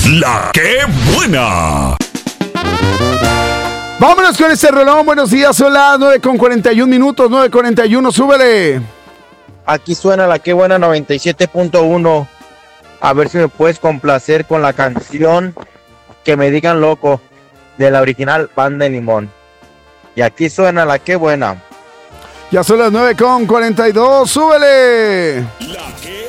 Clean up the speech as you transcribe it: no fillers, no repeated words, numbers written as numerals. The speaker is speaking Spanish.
La que buena. Vámonos con este rolón. Buenos días, son las 9:41, 9:41, súbele. Aquí suena la que buena 97.1. A ver si me puedes complacer con la canción Que me digan loco, de la original Banda de Limón. Y aquí suena la que buena. Ya son las 9:42, súbele. La que